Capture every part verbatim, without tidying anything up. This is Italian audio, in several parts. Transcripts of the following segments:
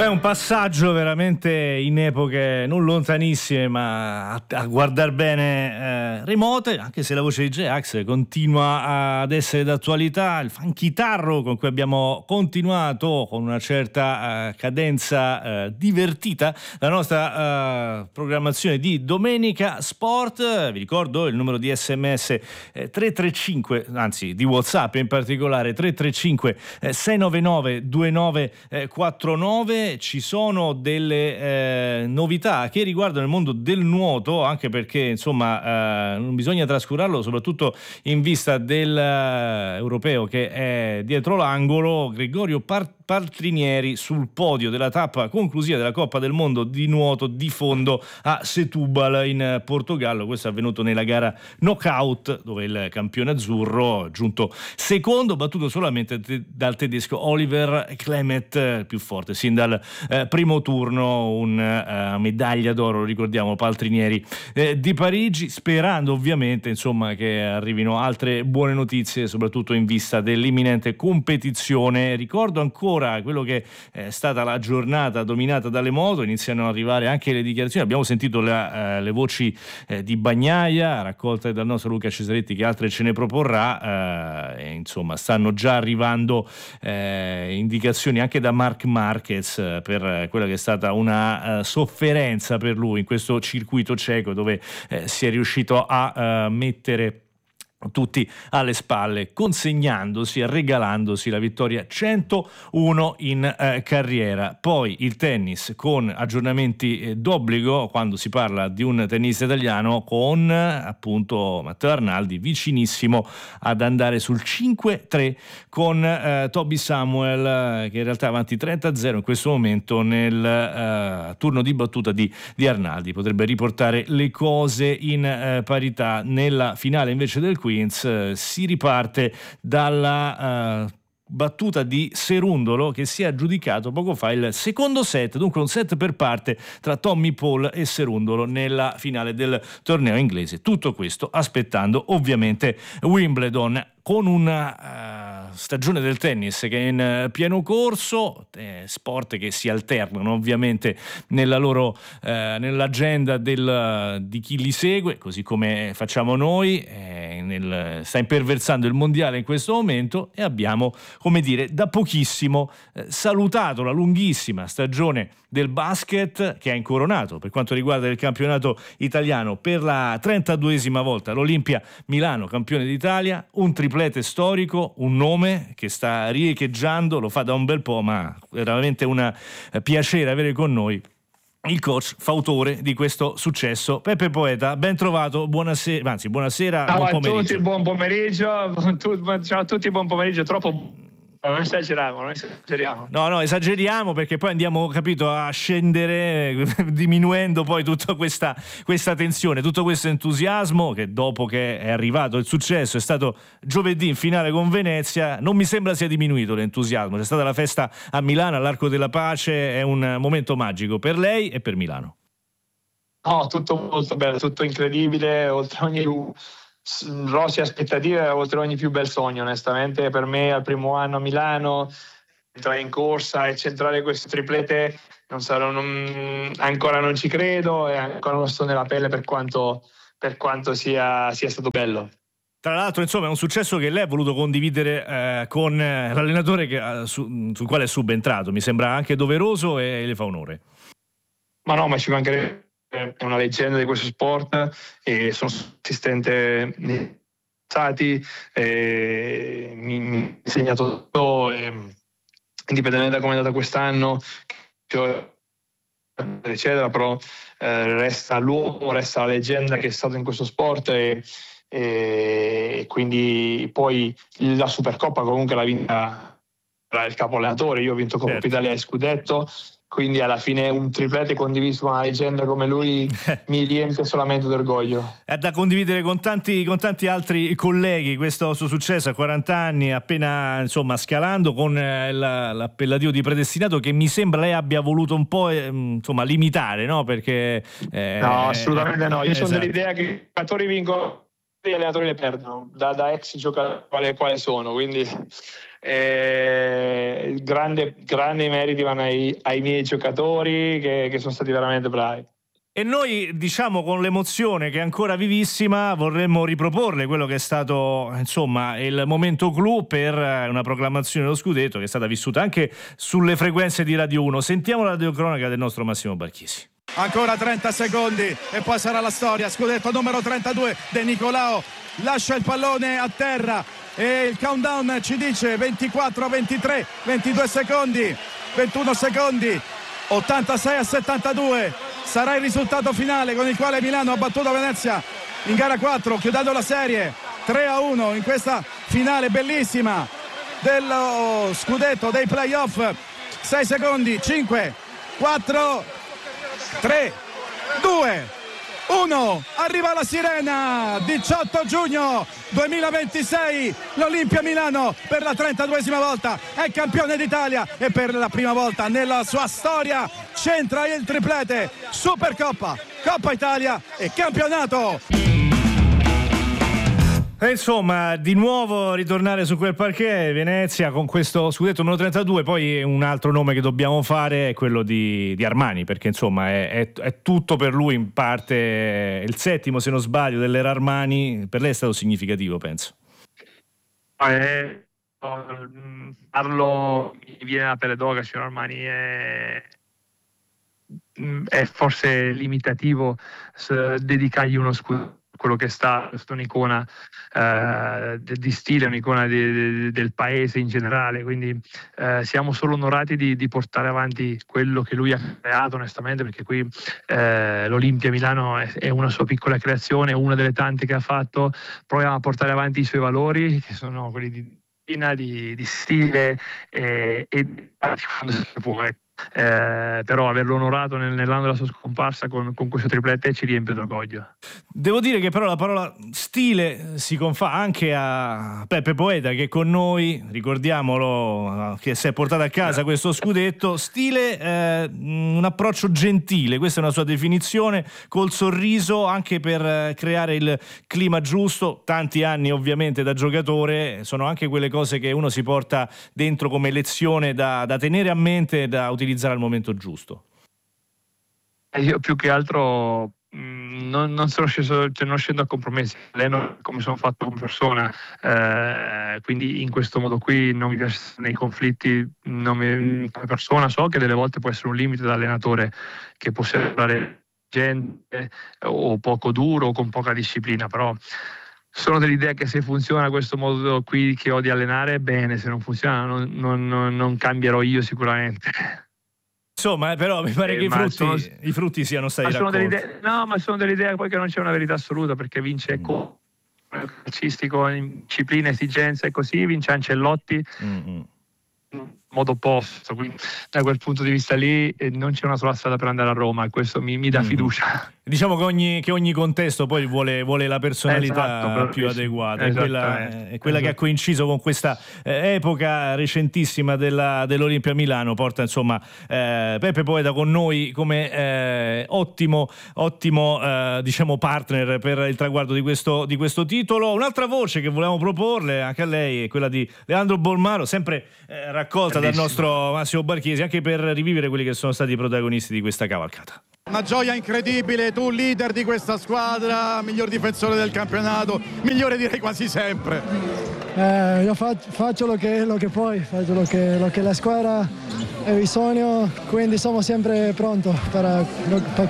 È un passaggio veramente in epoche non lontanissime, ma a, a guardar bene eh, remote, anche se la voce di J-Ax continua ad essere d'attualità. Il funchitarro con cui abbiamo continuato con una certa eh, cadenza eh, divertita la nostra eh, programmazione di Domenica Sport. Vi ricordo il numero di sms eh, tre tre cinque, anzi di WhatsApp in particolare, tre tre cinque eh, sei nove nove due nove quattro nove. Ci sono delle eh, novità che riguardano il mondo del nuoto, anche perché insomma eh, non bisogna trascurarlo, soprattutto in vista del eh, europeo che è dietro l'angolo. Gregorio Par- Paltrinieri sul podio della tappa conclusiva della Coppa del Mondo di nuoto di fondo a Setúbal in Portogallo. Questo è avvenuto nella gara knockout, dove il campione azzurro, giunto secondo, battuto solamente te- dal tedesco Oliver Klemet, più forte sin dal eh, primo turno. Una uh, medaglia d'oro, ricordiamo, Paltrinieri eh, di Parigi, sperando ovviamente insomma che arrivino altre buone notizie, soprattutto in vista dell'imminente competizione. Ricordo ancora quello che è stata la giornata dominata dalle moto, iniziano ad arrivare anche le dichiarazioni, abbiamo sentito la, uh, le voci eh, di Bagnaia raccolte dal nostro Luca Cesaretti, che altre ce ne proporrà, uh, e insomma stanno già arrivando eh, indicazioni anche da Marc Marquez eh, per quella che è stata una uh, sofferenza per lui in questo circuito ceco, dove eh, si è riuscito a uh, mettere tutti alle spalle, consegnandosi e regalandosi la vittoria centouno in eh, carriera. Poi il tennis con aggiornamenti eh, d'obbligo quando si parla di un tennista italiano, con eh, appunto Matteo Arnaldi vicinissimo ad andare sul cinque tre con eh, Toby Samuel, eh, che in realtà è avanti trenta a zero in questo momento nel eh, turno di battuta di, di Arnaldi. Potrebbe riportare le cose in eh, parità. Nella finale invece del Queens si riparte dalla uh, battuta di Serundolo, che si è aggiudicato poco fa il secondo set, dunque un set per parte tra Tommy Paul e Serundolo nella finale del torneo inglese. Tutto questo aspettando ovviamente Wimbledon, con una uh, stagione del tennis che è in uh, pieno corso, eh, sport che si alternano ovviamente nella loro uh, nell'agenda del, uh, di chi li segue, così come facciamo noi. Eh, nel, sta imperversando il mondiale in questo momento, e abbiamo, come dire, da pochissimo eh, salutato la lunghissima stagione del basket, che ha incoronato per quanto riguarda il campionato italiano per la trentaduesima volta l'Olimpia Milano campione d'Italia, un triplete storico, un nome che sta riecheggiando, lo fa da un bel po', ma è veramente un piacere avere con noi il coach fautore di questo successo, Peppe Poeta. Ben trovato, buonasera, anzi buonasera, ciao buon a pomeriggio. tutti, buon pomeriggio. Ciao a tutti, buon pomeriggio. Troppo non esageriamo, non esageriamo. No, no, esageriamo, perché poi andiamo, capito, a scendere diminuendo poi tutta questa, questa tensione, tutto questo entusiasmo che, dopo che è arrivato il successo, è stato giovedì in finale con Venezia, non mi sembra sia diminuito l'entusiasmo. C'è stata la festa a Milano all'Arco della Pace, è un momento magico per lei e per Milano. No, tutto molto bello, tutto incredibile, oltre ogni rosy aspettative, oltre ogni più bel sogno. Onestamente per me al primo anno a Milano entrare in corsa e centrare questo triplete non sarò, non, ancora non ci credo, e ancora non sto nella pelle per quanto, per quanto sia, sia stato bello. Tra l'altro, insomma, è un successo che lei ha voluto condividere eh, con eh, l'allenatore che, eh, su, sul quale è subentrato. Mi sembra anche doveroso e le fa onore. Ma no, ma ci mancherebbe. È una leggenda di questo sport e sono assistente nei stati, e mi, mi ha insegnato tutto, e, indipendentemente da come è andata quest'anno, eccetera, però eh, resta l'uomo, resta la leggenda che è stato in questo sport, e, e quindi poi la Supercoppa comunque l'ha vinta il capo allenatore. Io ho vinto Coppa Certo. Italia e Scudetto, quindi alla fine un triplete condiviso con una leggenda come lui mi riempie solamente d'orgoglio. È da condividere con tanti, con tanti altri colleghi questo suo successo a quaranta anni, appena insomma scalando, con eh, la, l'appellativo di predestinato, che mi sembra lei abbia voluto un po' eh, insomma limitare, no? Perché eh, no, assolutamente no. Io esatto. sono dell'idea che i giocatori vincono gli allenatori le perdono, da, da ex giocatori quale, quale sono, quindi eh, grande, grandi meriti vanno ai, ai miei giocatori che, che sono stati veramente bravi. E noi, diciamo, con l'emozione che è ancora vivissima, vorremmo riproporle quello che è stato, insomma, il momento clou per una proclamazione dello scudetto che è stata vissuta anche sulle frequenze di Radio uno. Sentiamo la radiocronaca del nostro Massimo Barchisi. Ancora trenta secondi e poi sarà la storia. Scudetto numero trentadue De Nicolao, lascia il pallone a terra e il countdown ci dice ventiquattro, ventitré, ventidue secondi, ventuno secondi, ottantasei a settantadue sarà il risultato finale con il quale Milano ha battuto Venezia in gara quattro, chiudendo la serie tre a uno in questa finale bellissima dello scudetto dei playoff. Sei secondi, cinque, quattro, tre, due, uno, arriva la sirena. Diciotto giugno duemilaventisei l'Olimpia Milano per la trentaduesima volta è campione d'Italia e per la prima volta nella sua storia centra il triplete: Supercoppa, Coppa Italia e campionato. E insomma, di nuovo ritornare su quel parquet, Venezia, con questo scudetto numero trentadue. Poi un altro nome che dobbiamo fare è quello di, di Armani, perché insomma è, è, è tutto per lui in parte. Il settimo, se non sbaglio, dell'era Armani per lei è stato significativo, penso. Eh, parlo, mi viene la pelle d'oca, signor Armani, è, è forse limitativo dedicargli uno scudo, quello che sta, è un'icona eh, di stile, un'icona di, di, del paese in generale, quindi eh, siamo solo onorati di, di portare avanti quello che lui ha creato, onestamente, perché qui eh, l'Olimpia Milano è, è una sua piccola creazione, una delle tante che ha fatto. Proviamo a portare avanti i suoi valori, che sono quelli di di, di stile e, e quando si può, eh. Eh, però averlo onorato nel, nell'anno della sua scomparsa con, con questo triplete ci riempie d'orgoglio. Devo dire che però la parola stile si confà anche a Peppe Poeta, che con noi, ricordiamolo, che si è portato a casa questo scudetto. Stile, eh, un approccio gentile, questa è una sua definizione, col sorriso, anche per creare il clima giusto. Tanti anni ovviamente da giocatore, sono anche quelle cose che uno si porta dentro come lezione da, da tenere a mente e da utilizzare al momento giusto. Io più che altro mh, non, non sono sceso, cioè non scendo a compromessi, alleno come sono fatto come persona, eh, quindi in questo modo qui non mi piace nei conflitti, non mi, come persona so che delle volte può essere un limite da allenatore, che può sembrare gente o poco duro o con poca disciplina, però sono dell'idea che se funziona questo modo qui che ho di allenare, bene, se non funziona non, non, non, non cambierò io sicuramente. Insomma, però mi pare eh, che i frutti, sono, i frutti siano stati raccolti. No, ma sono dell'idea poi che non c'è una verità assoluta, perché vince mm. con calcistico, in disciplina, esigenza e così, vince Ancelotti mm-hmm. in modo opposto, quindi da quel punto di vista lì eh, non c'è una sola strada per andare a Roma e questo mi, mi dà mm. fiducia. Diciamo che ogni, che ogni contesto poi vuole, vuole la personalità esatto, più adeguata, è quella, è quella che ha coinciso con questa eh, epoca recentissima della, dell'Olimpia Milano. Porta insomma eh, Peppe Poeta con noi come eh, ottimo, ottimo eh, diciamo partner per il traguardo di questo, di questo titolo. Un'altra voce che volevamo proporle anche a lei è quella di Leandro Bolmaro, sempre eh, raccolta Bellissimo. dal nostro Massimo Barchesi, anche per rivivere quelli che sono stati i protagonisti di questa cavalcata. Una gioia incredibile, tu leader di questa squadra, miglior difensore del campionato, migliore direi quasi sempre. Eh, io faccio, faccio lo che, lo che puoi, faccio lo che, lo che la squadra ha bisogno, quindi sono sempre pronto per, per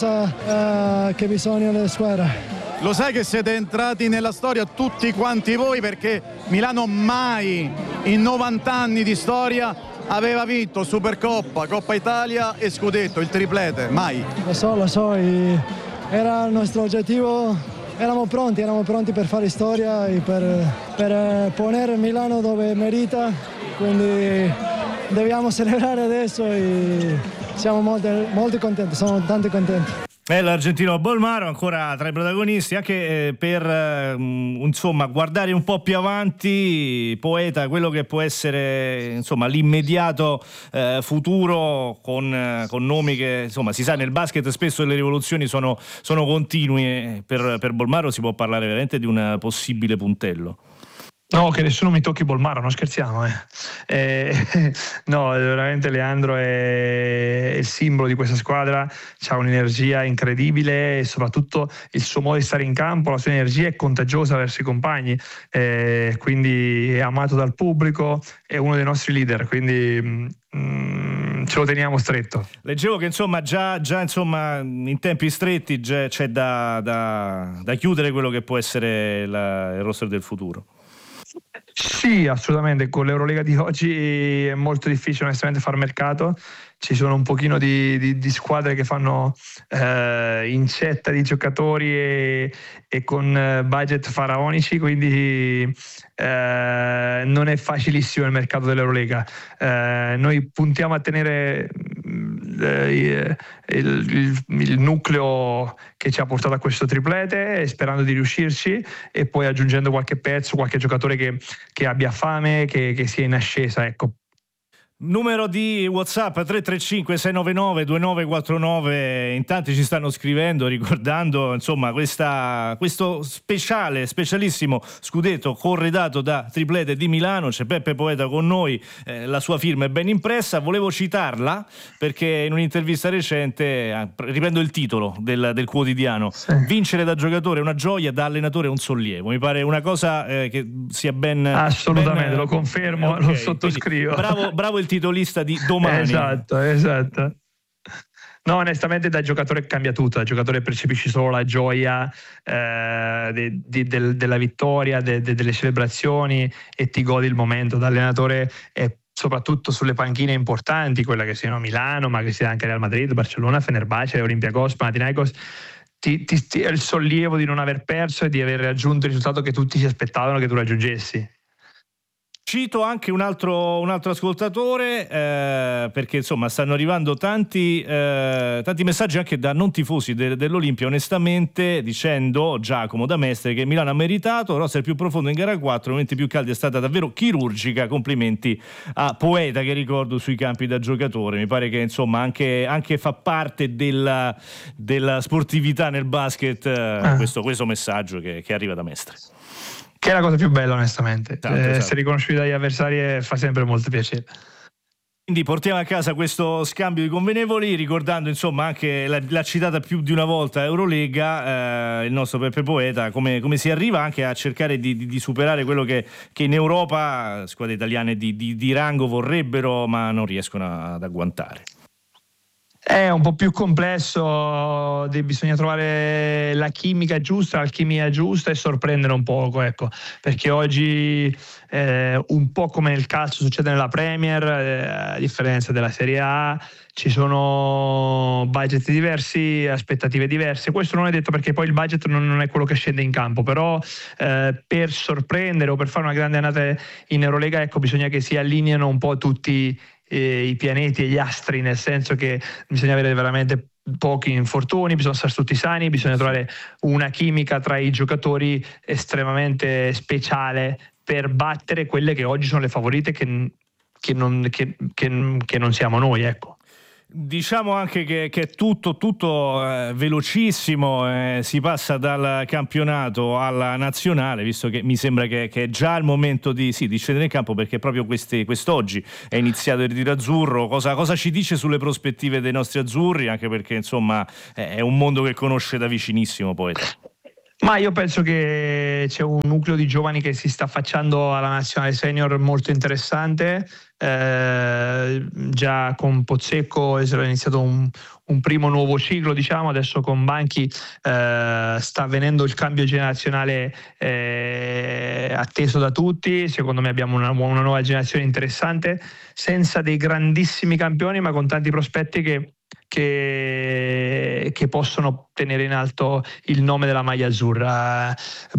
qualcosa eh, che bisogna della squadra. Lo sai che siete entrati nella storia tutti quanti voi, perché Milano mai in novanta anni di storia aveva vinto Supercoppa, Coppa Italia e Scudetto, il triplete, mai. Lo so, lo so, era il nostro obiettivo, eravamo pronti, eravamo pronti per fare storia e per, per ponere Milano dove merita, quindi dobbiamo celebrare adesso e siamo molto, molto contenti, siamo tanti contenti. È l'argentino Bolmaro ancora tra i protagonisti, anche eh, per eh, insomma guardare un po' più avanti, Poeta, quello che può essere insomma l'immediato eh, futuro con, eh, con nomi che insomma si sa, nel basket spesso le rivoluzioni sono, sono continue. Per, per Bolmaro si può parlare veramente di un possibile puntello. No, che nessuno mi tocchi Bolmaro, non scherziamo. Eh. Eh, no, veramente Leandro è il simbolo di questa squadra, ha un'energia incredibile e soprattutto il suo modo di stare in campo, la sua energia è contagiosa verso i compagni, eh, quindi è amato dal pubblico, è uno dei nostri leader, quindi mm, ce lo teniamo stretto. Leggevo che insomma già, già insomma in tempi stretti già c'è da, da, da chiudere quello che può essere la, il roster del futuro. Sì, assolutamente, con l'Eurolega di oggi è molto difficile onestamente far mercato, ci sono un pochino di, di, di squadre che fanno eh, incetta di giocatori e, e con budget faraonici, quindi eh, non è facilissimo il mercato dell'Eurolega. Eh, noi puntiamo a tenere il, il, il nucleo che ci ha portato a questo triplete, sperando di riuscirci, e poi aggiungendo qualche pezzo, qualche giocatore che, che abbia fame, che, che sia in ascesa, ecco. Numero di WhatsApp tre tre cinque sei nove nove due nove quattro nove. In tanti ci stanno scrivendo ricordando insomma questa, questo speciale, specialissimo scudetto corredato da triplete di Milano. C'è Peppe Poeta con noi, eh, la sua firma è ben impressa. Volevo citarla perché in un'intervista recente, eh, riprendo il titolo del, del quotidiano, sì. Vincere da giocatore è una gioia, da allenatore è un sollievo. Mi pare una cosa eh, che sia ben... Assolutamente, ben, lo confermo, okay, lo sottoscrivo. Bravo, bravo il titolista di domani. Esatto, esatto. No, onestamente da giocatore cambia tutto, da giocatore percepisci solo la gioia eh, de, de, de, della vittoria, de, de, delle celebrazioni, e ti godi il momento. Da allenatore è soprattutto sulle panchine importanti, quella che siano Milano, ma che sia anche Real Madrid, Barcellona, Fenerbahce, Olympiacos, Panathinaikos, ti, ti, ti, è il sollievo di non aver perso e di aver raggiunto il risultato che tutti si aspettavano che tu raggiungessi. Cito anche un altro, un altro ascoltatore eh, perché insomma stanno arrivando tanti, eh, tanti messaggi anche da non tifosi de, dell'Olimpia, onestamente, dicendo Giacomo da Mestre che Milano ha meritato, roster più profondo in gara quattro, momenti più caldi, è stata davvero chirurgica. Complimenti a Poeta, che ricordo sui campi da giocatore. Mi pare che insomma anche, anche fa parte della, della sportività nel basket eh, ah. questo, questo messaggio che, che arriva da Mestre. Che è la cosa più bella onestamente, tanto, eh, tanto. Essere riconosciuti dagli avversari fa sempre molto piacere. Quindi portiamo a casa questo scambio di convenevoli, ricordando insomma anche la, la citata più di una volta Eurolega, eh, il nostro Peppe Poeta, come, come si arriva anche a cercare di, di, di superare quello che, che in Europa squadre italiane di, di, di rango vorrebbero ma non riescono ad agguantare. È un po' più complesso, bisogna trovare la chimica giusta, l'alchimia giusta e sorprendere un poco, ecco, perché oggi eh, un po' come nel calcio succede nella Premier, eh, a differenza della Serie A, ci sono budget diversi, aspettative diverse. Questo non è detto perché poi il budget non, non è quello che scende in campo, però eh, per sorprendere o per fare una grande annata in Eurolega, ecco, bisogna che si allineano un po' tutti i pianeti e gli astri, nel senso che bisogna avere veramente pochi infortuni, bisogna stare tutti sani, bisogna trovare una chimica tra i giocatori estremamente speciale per battere quelle che oggi sono le favorite, che, che, non, che, che, che non siamo noi, ecco. Diciamo anche che, che è tutto, tutto eh, velocissimo, eh, si passa dal campionato alla nazionale, visto che mi sembra che, che è già il momento di, sì, di scendere in campo, perché proprio questi, quest'oggi è iniziato il ritiro azzurro. Cosa, cosa ci dice sulle prospettive dei nostri azzurri? Anche perché insomma è un mondo che conosce da vicinissimo, Poeta. Ma io penso che c'è un nucleo di giovani che si sta affacciando alla nazionale senior molto interessante. Eh, già con Pozzecco è iniziato un, un primo nuovo ciclo, diciamo. Adesso con Banchi eh, sta avvenendo il cambio generazionale eh, atteso da tutti. Secondo me abbiamo una, una nuova generazione interessante, senza dei grandissimi campioni ma con tanti prospetti che che, che possono tenere in alto il nome della maglia azzurra.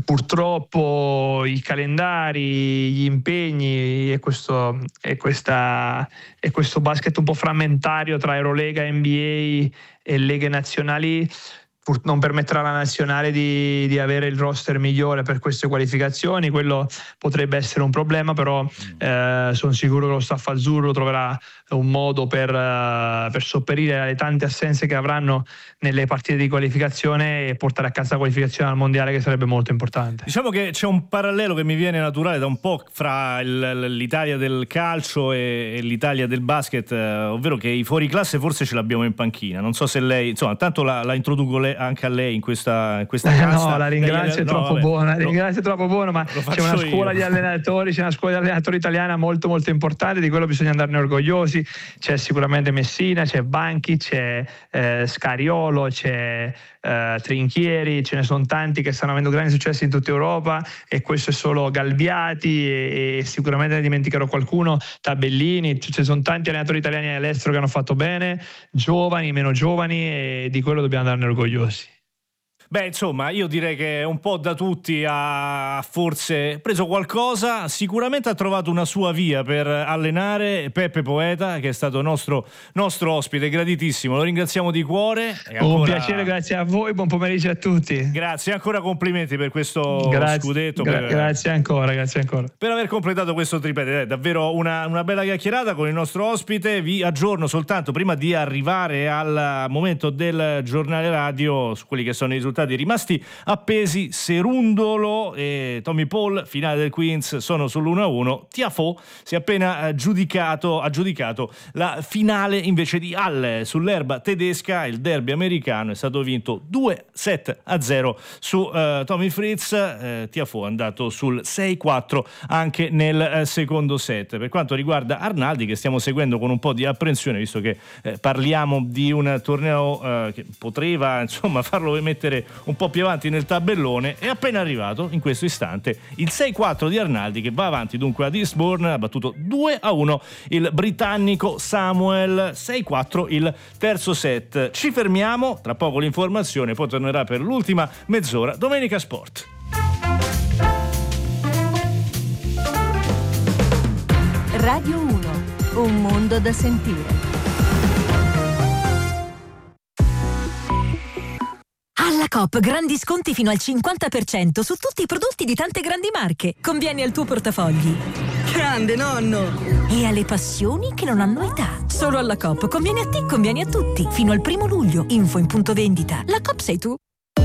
Purtroppo i calendari, gli impegni e questo, e questa, e questo basket un po' frammentario tra Eurolega, N B A e leghe nazionali non permetterà alla nazionale di, di avere il roster migliore per queste qualificazioni. Quello potrebbe essere un problema, però eh, sono sicuro che lo staff azzurro troverà un modo per, uh, per sopperire alle tante assenze che avranno nelle partite di qualificazione e portare a casa la qualificazione al mondiale, che sarebbe molto importante. Diciamo che c'è un parallelo che mi viene naturale da un po' fra il, l'Italia del calcio e, e l'Italia del basket, eh, ovvero che i fuoriclasse forse ce l'abbiamo in panchina. Non so se lei, insomma, tanto la, la introduco le, anche a lei in questa, in questa casta. No, la ringrazio, è troppo no, buona, la ringrazio, è troppo buona, ma c'è una scuola io. di allenatori, c'è una scuola di allenatori italiana molto molto importante, di quello bisogna andarne orgogliosi. C'è sicuramente Messina, c'è Banchi, c'è eh, Scariolo, c'è eh, Trinchieri, ce ne sono tanti che stanno avendo grandi successi in tutta Europa, e questo è solo Galbiati, e, e sicuramente ne dimenticherò qualcuno, Tabellini. Ci sono tanti allenatori italiani all'estero che hanno fatto bene, giovani, meno giovani, e di quello dobbiamo andarne orgogliosi. Beh, insomma, io direi che un po' da tutti ha forse preso qualcosa. Sicuramente ha trovato una sua via per allenare Peppe Poeta, che è stato nostro, nostro ospite, graditissimo, lo ringraziamo di cuore. E ancora... Un piacere, grazie a voi, buon pomeriggio a tutti. Grazie, ancora complimenti per questo grazie, scudetto. Gra- per... Grazie ancora, grazie ancora. Per aver completato questo tripete, è davvero una, una bella chiacchierata con il nostro ospite. Vi aggiorno soltanto, prima di arrivare al momento del giornale radio, su quelli che sono i risultati rimasti appesi. Serundolo e Tommy Paul, finale del Queens, sono sull'uno a uno. Tiafoe si è appena giudicato, ha giudicato la finale invece di Halle sull'erba tedesca. Il derby americano è stato vinto due sette a zero su uh, Tommy Fritz. uh, Tiafoe è andato sul sei quattro anche nel uh, secondo set. Per quanto riguarda Arnaldi, che stiamo seguendo con un po' di apprensione, visto che eh, parliamo di un torneo uh, che poteva insomma farlo mettere un po' più avanti nel tabellone, è appena arrivato in questo istante il sei quattro di Arnaldi, che va avanti dunque ad Eastbourne, ha battuto due a uno il britannico Samuel. Sei quattro il terzo set. Ci fermiamo, tra poco l'informazione, poi tornerà per l'ultima mezz'ora Domenica Sport. Radio uno, un mondo da sentire. Alla Coop grandi sconti fino al cinquanta per cento su tutti i prodotti di tante grandi marche. Conviene al tuo portafogli. Grande nonno! E alle passioni che non hanno età. Solo alla Coop conviene a te, conviene a tutti. Fino al primo luglio. Info in punto vendita. La Coop sei tu.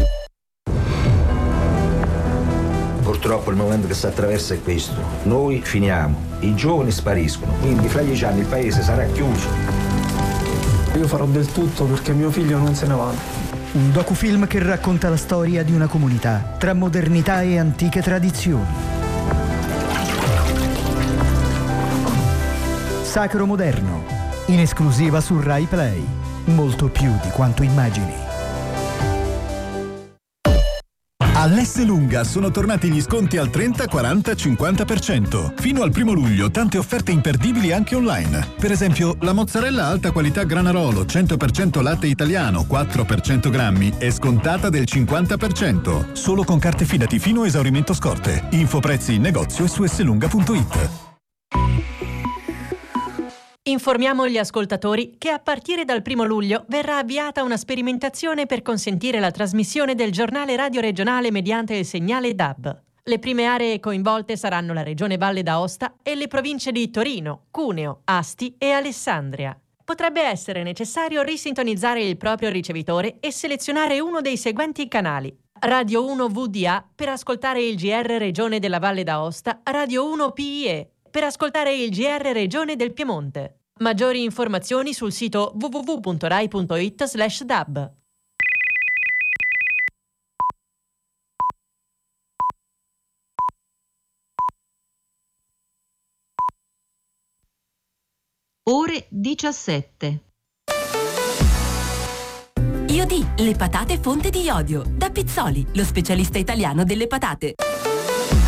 Purtroppo il momento che si attraversa è questo. Noi finiamo, i giovani spariscono, quindi fra dieci anni il paese sarà chiuso. Io farò del tutto perché mio figlio non se ne vada. Un docufilm che racconta la storia di una comunità tra modernità e antiche tradizioni. Sacro Moderno, in esclusiva su Rai Play. Molto più di quanto immagini. All'Esselunga sono tornati gli sconti al trenta, quaranta, cinquanta per cento. Fino al primo luglio tante offerte imperdibili anche online. Per esempio, la mozzarella alta qualità Granarolo cento per cento latte italiano quattro per cento grammi è scontata del cinquanta per cento. Solo con carte Fidati fino a esaurimento scorte. Info prezzi in negozio e su esselunga punto it. Informiamo gli ascoltatori che a partire dal primo luglio verrà avviata una sperimentazione per consentire la trasmissione del giornale radio regionale mediante il segnale D A B. Le prime aree coinvolte saranno la Regione Valle d'Aosta e le province di Torino, Cuneo, Asti e Alessandria. Potrebbe essere necessario risintonizzare il proprio ricevitore e selezionare uno dei seguenti canali: Radio uno V D A per ascoltare il G R Regione della Valle d'Aosta, Radio uno P I E per ascoltare il G R Regione del Piemonte. Maggiori informazioni sul sito w w w punto rai punto it slash d a b. Ore diciassette. Iodi, le patate fonte di iodio. Da Pizzoli, lo specialista italiano delle patate.